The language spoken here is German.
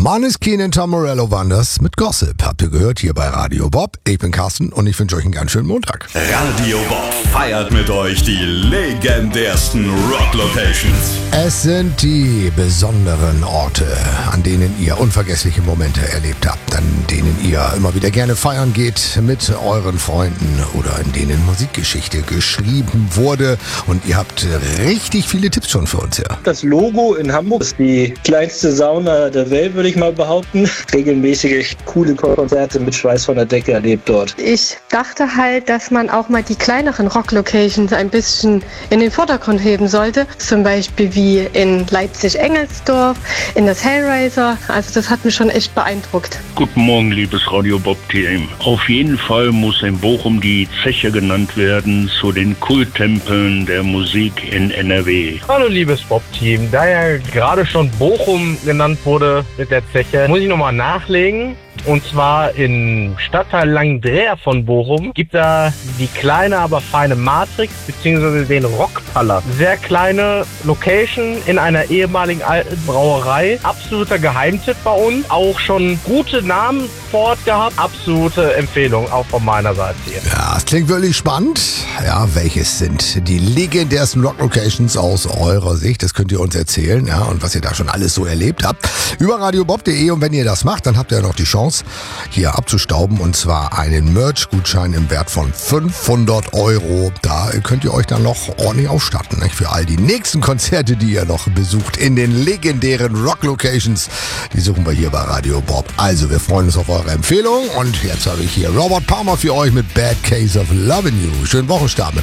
Måneskin und Tom Morello waren das mit Gossip. Habt ihr gehört hier bei Radio Bob? Ich bin Carsten und ich wünsche euch einen ganz schönen Montag. Radio Bob feiert mit euch die legendärsten Rock-Locations. Es sind die besonderen Orte, an denen ihr unvergessliche Momente erlebt habt, an denen ihr immer wieder gerne feiern geht mit euren Freunden oder in denen Musikgeschichte geschrieben wurde. Und ihr habt richtig viele Tipps schon für uns, ja. Das Logo in Hamburg ist die kleinste Sauna der Welt, würde ich mal behaupten. Regelmäßig coole Konzerte mit Schweiß von der Decke erlebt dort. Ich dachte halt, dass man auch mal die kleineren Rock-Locations ein bisschen in den Vordergrund heben sollte. Zum Beispiel wie in Leipzig-Engelsdorf, in das Hellraiser. Also das hat mich schon echt beeindruckt. Guten Morgen, liebes Radio Bob Team. Auf jeden Fall muss in Bochum die Zeche genannt werden zu den Kulttempeln der Musik in NRW. Hallo liebes Bob Team, da ja gerade schon Bochum genannt wurde mit der Zeche, muss ich nochmal nachlegen. Und zwar im Stadtteil Langendreher von Bochum gibt da die kleine, aber feine Matrix bzw. den Rockpalast. Sehr kleine Location in einer ehemaligen alten Brauerei. Absoluter Geheimtipp bei uns. Auch schon gute Namen vor Ort gehabt. Absolute Empfehlung auch von meiner Seite hier. Ja, es klingt wirklich spannend. Ja, welches sind die legendärsten Rock-Locations aus eurer Sicht? Das könnt ihr uns erzählen, ja, und was ihr da schon alles so erlebt habt. Über radiobob.de, und wenn ihr das macht, dann habt ihr noch die Chance, hier abzustauben, und zwar einen Merch-Gutschein im Wert von 500 €. Da könnt ihr euch dann noch ordentlich ausstatten, nicht? Für all die nächsten Konzerte, die ihr noch besucht in den legendären Rock-Locations. Die suchen wir hier bei Radio Bob. Also, wir freuen uns auf eure Empfehlung, und jetzt habe ich hier Robert Palmer für euch mit Bad Case of Lovin' You. Schönen Wochenstart mit